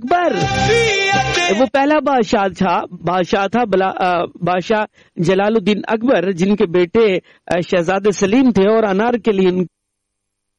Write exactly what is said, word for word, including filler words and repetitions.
अकबर वो पहला बादशाह था बादशाह था बादशाह जलालुद्दीन अकबर, जिनके बेटे शहजादे सलीम थे और अनारकली